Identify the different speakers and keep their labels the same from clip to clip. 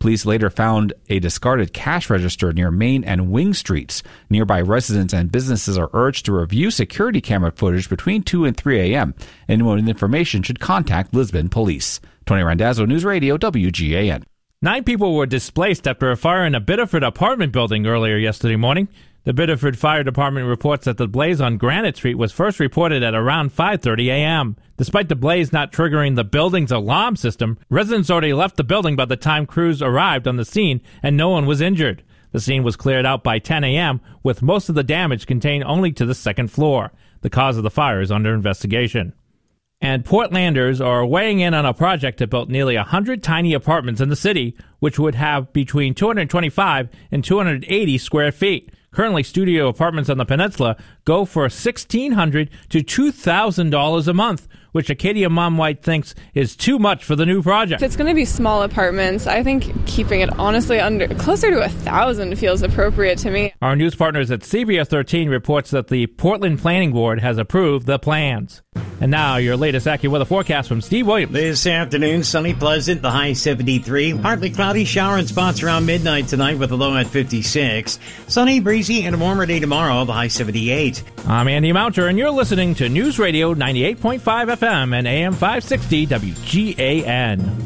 Speaker 1: Police later found a discarded cash register near Main and Wing Streets. Nearby residents and businesses are urged to review security camera footage between 2 and 3 a.m. Anyone with information should contact Lisbon Police. Tony Randazzo, News Radio, WGAN.
Speaker 2: 9 people were displaced after a fire in a Biddeford apartment building earlier yesterday morning. The Biddeford Fire Department reports that the blaze on Granite Street was first reported at around 5:30 a.m. Despite the blaze not triggering the building's alarm system, residents already left the building by the time crews arrived on the scene and no one was injured. The scene was cleared out by 10 a.m., with most of the damage contained only to the second floor. The cause of the fire is under investigation. And Portlanders are weighing in on a project that built nearly 100 tiny apartments in the city, which would have between 225 and 280 square feet. Currently, studio apartments on the peninsula go for $1,600 to $2,000 a month, which Acadia Mom White thinks is too much for the new project.
Speaker 3: If it's going to be small apartments, I think keeping it honestly closer to 1,000 feels appropriate to me.
Speaker 2: Our news partners at CBS 13 reports that the Portland Planning Board has approved the plans. And now, your latest AccuWeather forecast from Steve Williams.
Speaker 4: This afternoon, sunny, pleasant, the high 73. Partly cloudy, shower in spots around midnight tonight with a low at 56. Sunny, breezy, and a warmer day tomorrow, the high 78.
Speaker 2: I'm Andy Mounter, and you're listening to News Radio 98.5 FM and AM 560 WGAN.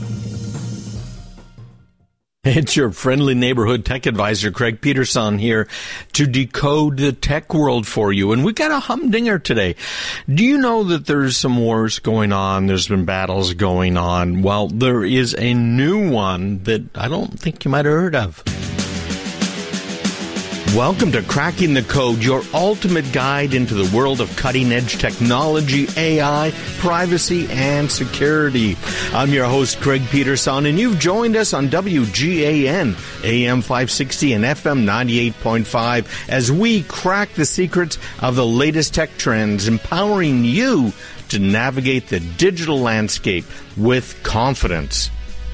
Speaker 5: It's your friendly neighborhood tech advisor, Craig Peterson, here to decode the tech world for you. And we got a humdinger today. Do you know that there's some wars going on? There's been battles going on. Well, there is a new one that I don't think you might have heard of. Welcome to Cracking the Code, your ultimate guide into the world of cutting-edge technology, AI, privacy, and security. I'm your host, Craig Peterson, and you've joined us on WGAN, AM 560 and FM 98.5, as we crack the secrets of the latest tech trends, empowering you to navigate the digital landscape with confidence.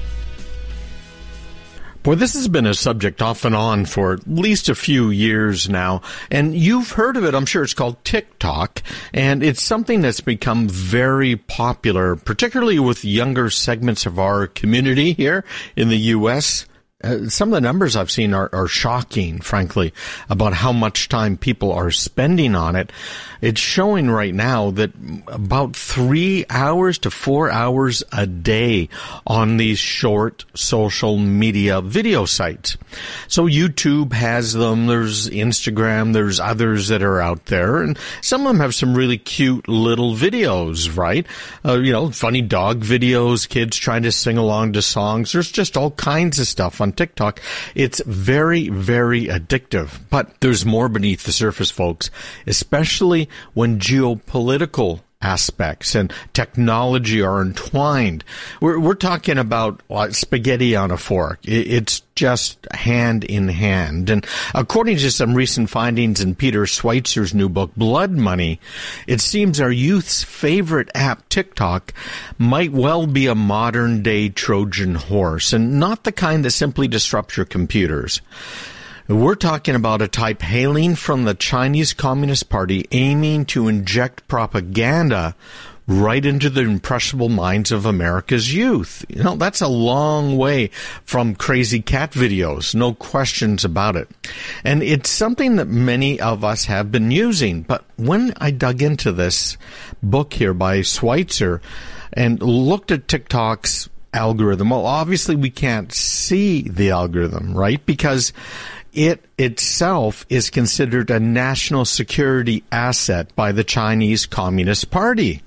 Speaker 5: Boy, this has been a subject off and on for at least a few years now, and you've heard of it. I'm sure it's called TikTok, and it's something that's become very popular, particularly with younger segments of our community here in the U.S. Some of the numbers I've seen are shocking, frankly, about how much time people are spending on it. It's showing right now that about 3 hours to 4 hours a day on these short social media video sites. So YouTube has them, there's Instagram, there's others that are out there, and some of them have some really cute little videos, right? Funny dog videos, kids trying to sing along to songs. There's just all kinds of stuff on TikTok. It's very, very addictive. But there's more beneath the surface, folks, especially when geopolitical aspects and technology are entwined. We're talking about spaghetti on a fork. It's just hand in hand. And according to some recent findings in Peter Schweizer's new book, Blood Money, it seems our youth's favorite app, TikTok, might well be a modern-day Trojan horse, and not the kind that simply disrupts your computers. We're talking about a type hailing from the Chinese Communist Party, aiming to inject propaganda right into the impressionable minds of America's youth. That's a long way from crazy cat videos, no questions about it. And it's something that many of us have been using. But when I dug into this book here by Schweizer and looked at TikTok's algorithm, well, obviously we can't see the algorithm, right? Because it itself is considered a national security asset by the Chinese Communist Party.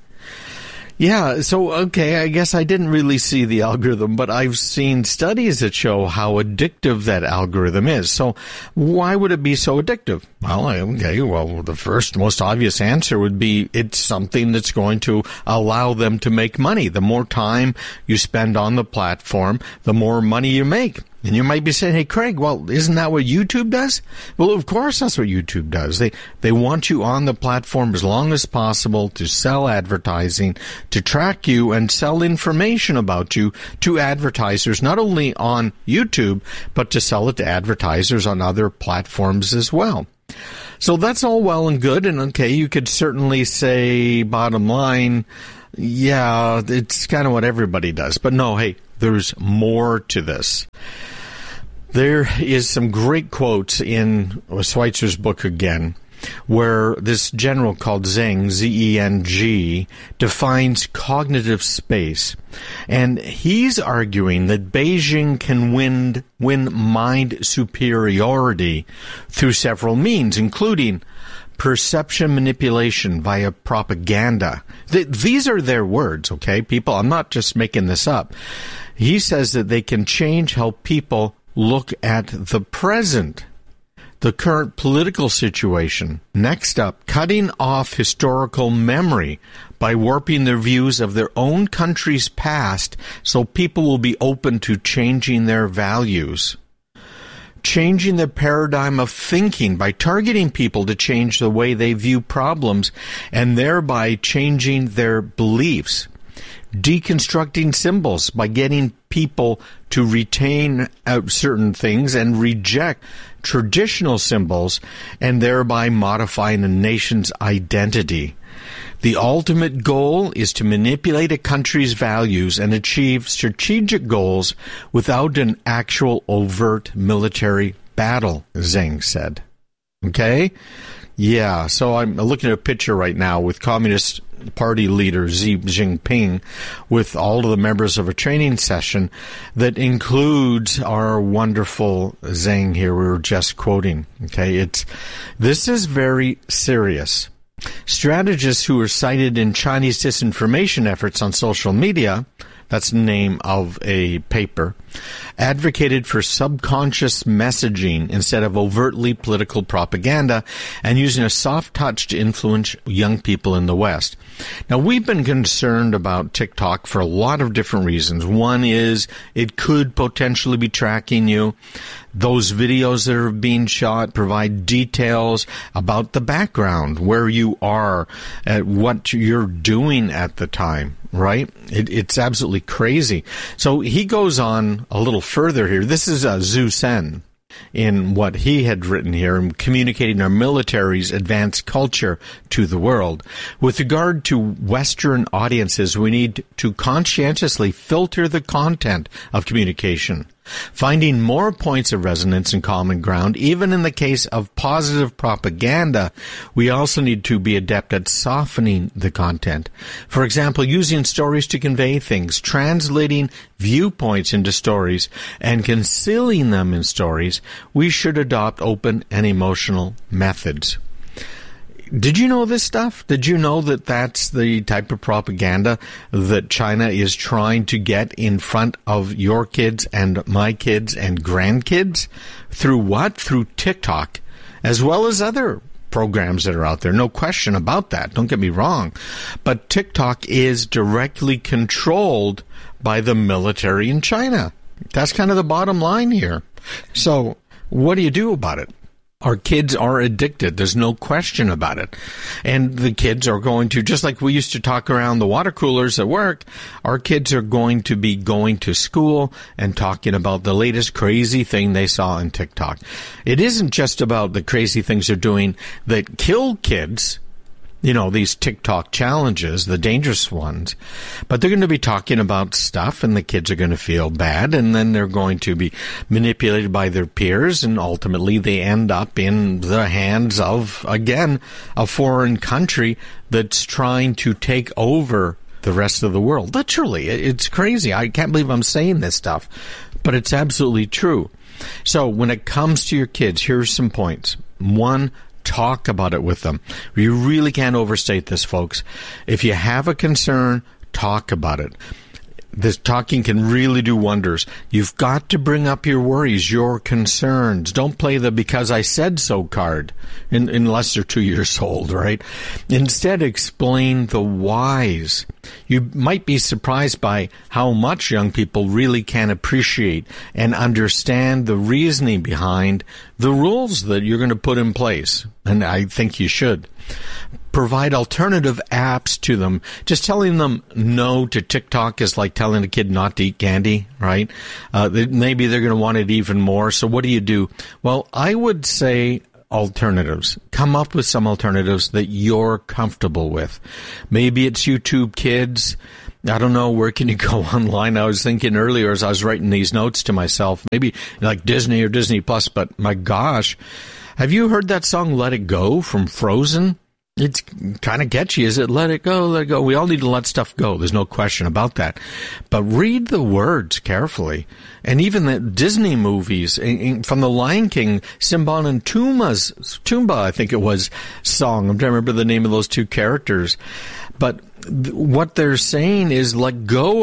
Speaker 5: Yeah, so, okay, I guess I didn't really see the algorithm, but I've seen studies that show how addictive that algorithm is. So why would it be so addictive? Well, the first most obvious answer would be it's something that's going to allow them to make money. The more time you spend on the platform, the more money you make. And you might be saying, hey, Craig, well, isn't that what YouTube does? Well, of course that's what YouTube does. They want you on the platform as long as possible to sell advertising, to track you and sell information about you to advertisers, not only on YouTube, but to sell it to advertisers on other platforms as well. So that's all well and good. And okay, you could certainly say, bottom line, yeah, it's kind of what everybody does. But no, hey, there's more to this. There is some great quotes in Schweitzer's book again, where this general called Zeng, Z-E-N-G, defines cognitive space. And he's arguing that Beijing can win mind superiority through several means, including perception manipulation via propaganda. These are their words, okay, people? I'm not just making this up. He says that they can change how people look at the present, the current political situation. Next up, cutting off historical memory by warping their views of their own country's past so people will be open to changing their values. Changing the paradigm of thinking by targeting people to change the way they view problems and thereby changing their beliefs. Deconstructing symbols by getting people to retain certain things and reject traditional symbols and thereby modifying a nation's identity. The ultimate goal is to manipulate a country's values and achieve strategic goals without an actual overt military battle, Zeng said. Okay? Yeah, so I'm looking at a picture right now with Communist Party leader Xi Jinping with all of the members of a training session that includes our wonderful Zeng here we were just quoting. Okay, this is very serious. Strategists who were cited in Chinese disinformation efforts on social media, that's the name of a paper, advocated for subconscious messaging instead of overtly political propaganda and using a soft touch to influence young people in the West. Now, we've been concerned about TikTok for a lot of different reasons. One is it could potentially be tracking you. Those videos that are being shot provide details about the background, where you are, what you're doing at the time, right? It's absolutely crazy. So he goes on a little further here. This is Zhu Sen in what he had written here, communicating our military's advanced culture to the world. With regard to Western audiences, we need to conscientiously filter the content of communication, finding more points of resonance and common ground. Even in the case of positive propaganda, we also need to be adept at softening the content. For example, using stories to convey things, translating viewpoints into stories, and concealing them in stories. We should adopt open and emotional methods. Did you know this stuff? Did you know that that's the type of propaganda that China is trying to get in front of your kids and my kids and grandkids? Through what? Through TikTok, as well as other programs that are out there. No question about that. Don't get me wrong. But TikTok is directly controlled by the military in China. That's kind of the bottom line here. So what do you do about it? Our kids are addicted. There's no question about it. And the kids are going to, just like we used to talk around the water coolers at work, our kids are going to be going to school and talking about the latest crazy thing they saw on TikTok. It isn't just about the crazy things they're doing that kill kids, you know, these TikTok challenges, the dangerous ones. But they're going to be talking about stuff, and the kids are going to feel bad, and then they're going to be manipulated by their peers, and ultimately they end up in the hands of, again, a foreign country that's trying to take over the rest of the world. Literally, it's crazy. I can't believe I'm saying this stuff, but it's absolutely true. So when it comes to your kids, here's some points. One, talk about it with them. You really can't overstate this, folks. If you have a concern, talk about it. This talking can really do wonders. You've got to bring up your worries, your concerns. Don't play the because I said so card, unless they're 2 years old, right? Instead, explain the whys. You might be surprised by how much young people really can appreciate and understand the reasoning behind the rules that you're going to put in place. And I think you should. Provide alternative apps to them. Just telling them no to TikTok is like telling a kid not to eat candy, right? Maybe they're going to want it even more. So what do? Well, I would say alternatives. Come up with some alternatives that you're comfortable with. Maybe it's YouTube Kids. I don't know, where can you go online? I was thinking earlier as I was writing these notes to myself, maybe like Disney or Disney Plus, but my gosh, have you heard that song Let It Go from Frozen? It's kind of catchy, is it? Let it go, let it go. We all need to let stuff go. There's no question about that. But read the words carefully. And even the Disney movies, from The Lion King, Simba and Pumbaa, I think it was, song. I'm trying to remember the name of those two characters. But what they're saying is let go